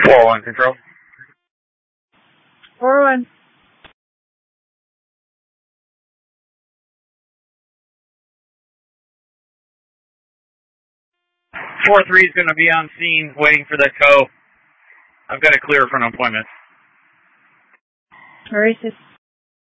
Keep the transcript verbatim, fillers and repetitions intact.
four one control. four one. four three is going to be on scene, waiting for that tow. I've got to clear for an appointment. Maurice